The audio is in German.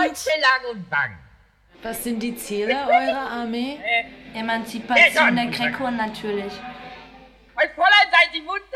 lang und lang. Was sind die Ziele eurer Armee? Emanzipation der Krekonen natürlich. Mein Fräulein, seien Sie munter!